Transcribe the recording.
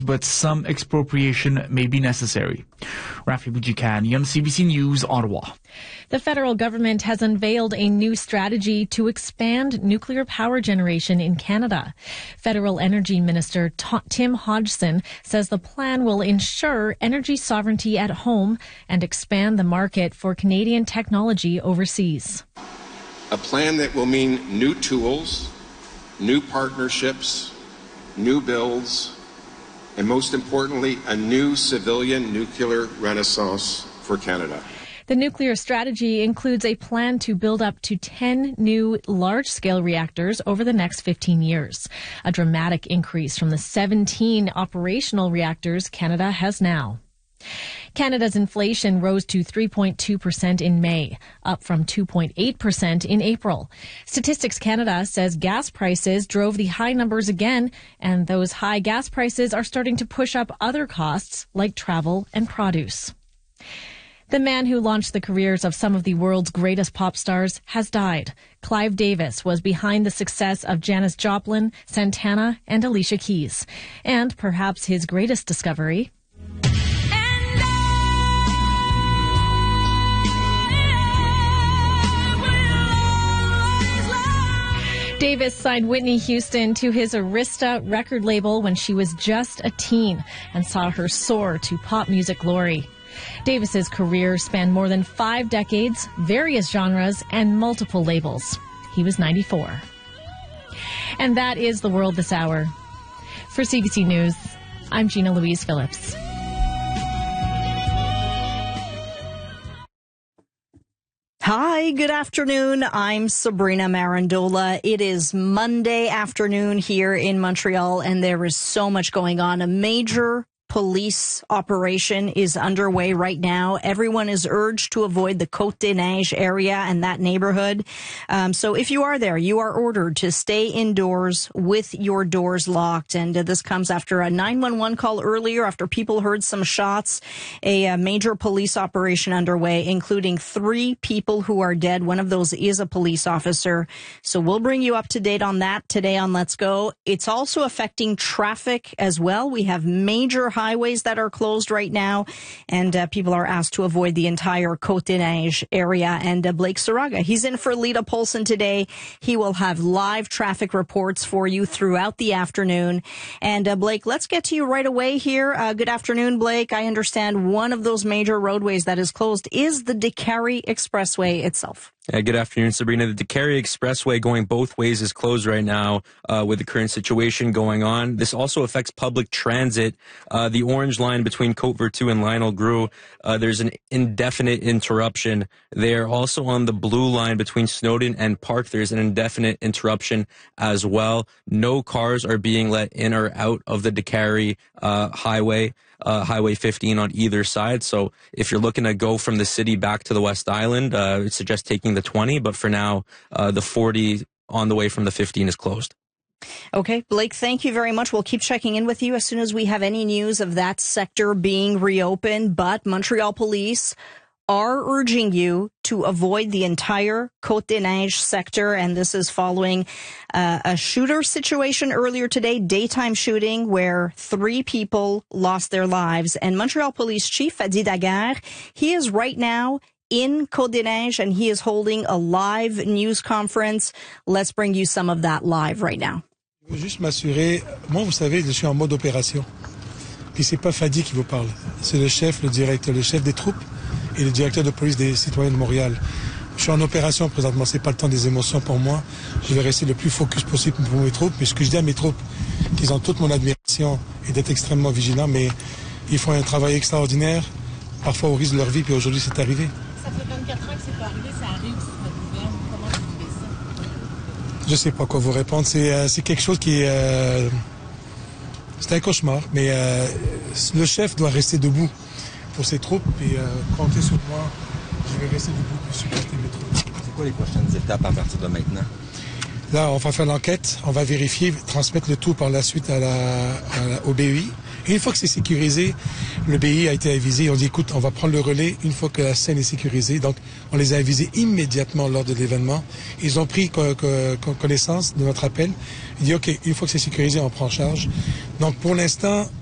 but some expropriation may be necessary. Rafi Boudjikani on CBC News, Ottawa. The federal government has unveiled a new strategy to expand nuclear power generation in Canada. Federal Energy Minister Tim Hodgson says the plan will ensure energy sovereignty at home and expand the market for Canadian technology overseas. A plan that will mean new tools, new partnerships, new builds, and most importantly, a new civilian nuclear renaissance for Canada. The nuclear strategy includes a plan to build up to 10 new large-scale reactors over the next 15 years, a dramatic increase from the 17 operational reactors Canada has now. Canada's inflation rose to 3.2% in May, up from 2.8% in April. Statistics Canada says gas prices drove the high numbers again, and those high gas prices are starting to push up other costs like travel and produce. The man who launched the careers of some of the world's greatest pop stars has died. Clive Davis was behind the success of Janis Joplin, Santana, and Alicia Keys. And perhaps his greatest discovery, Davis signed Whitney Houston to his Arista record label when she was just a teen and saw her soar to pop music glory. Davis's career spanned more than 5 decades, various genres, and multiple labels. He was 94. And that is the world this hour. For CBC News, I'm Gina Louise Phillips. Hi, good afternoon. I'm Sabrina Marandola. It is Monday afternoon here in Montreal, and there is so much going on. A major police operation is underway right now. Everyone is urged to avoid the Côte-des-Neiges area and that neighborhood. So if you are there, you are ordered to stay indoors with your doors locked. And this comes after a 911 call earlier after people heard some shots. A major police operation underway, including 3 people who are dead. One of those is a police officer. So we'll bring you up to date on that today on Let's Go. It's also affecting traffic as well. We have major highways that are closed right now, and people are asked to avoid the entire Côte-des-Neiges area. And Blake Saraga, he's in for Lita Polson today. He will have live traffic reports for you throughout the afternoon. And Blake, let's get to you right away here. Good afternoon, Blake. I understand one of those major roadways that is closed is the Décarie Expressway itself. Good afternoon, Sabrina. The Décarie Expressway going both ways is closed right now with the current situation going on. This also affects public transit. The orange line between Côte-Vertu and Lionel Groulx, there's an indefinite interruption there. Also on the blue line between Snowden and Park, there's an indefinite interruption as well. No cars are being let in or out of the Décarie highway. Highway 15 on either side. So if you're looking to go from the city back to the West Island, I'd suggest taking the 20, but for now, the 40 on the way from the 15 is closed. Okay, Blake, thank you very much. We'll keep checking in with you as soon as we have any news of that sector being reopened. But Montreal Police are urging you to avoid the entire Côte-des-Neiges sector, and this is following a shooter situation earlier today, daytime shooting, where 3 people lost their lives. And Montreal Police Chief Fadi Daguerre, he is right now in Côte-des-Neiges, and he is holding a live news conference. Let's bring you some of that live right now. Je veux juste m'assurer, moi vous savez, je suis en mode opération. Puis c'est pas Fadi qui vous parle, c'est le chef, le directeur, le chef des troupes et le directeur de police des citoyens de Montréal. Je suis en opération présentement, c'est pas le temps des émotions pour moi. Je vais rester le plus focus possible pour mes troupes. Mais ce que je dis à mes troupes, qu'ils ont toute mon admiration et d'être extrêmement vigilants, mais ils font un travail extraordinaire, parfois au risque de leur vie, puis aujourd'hui c'est arrivé. Ça fait 24 ans que c'est pas arrivé, ça arrive, c'est votre gouvernement. Comment vous vivez ça? Je sais pas quoi vous répondre. C'est quelque chose qui est... c'est un cauchemar, mais le chef doit rester debout pour ses troupes et compter sur moi. Je vais rester debout pour supporter mes troupes. C'est quoi les prochaines étapes à partir de maintenant? Là, on va faire l'enquête, on va vérifier, transmettre le tout par la suite au BEI. Et une fois que c'est sécurisé, le BEI a été avisé. On dit, écoute, on va prendre le relais une fois que la scène est sécurisée. Donc, on les a avisés immédiatement lors de l'événement. Ils ont pris connaissance de notre appel. Ils disent, OK, une fois que c'est sécurisé, on prend en charge. Donc, pour l'instant,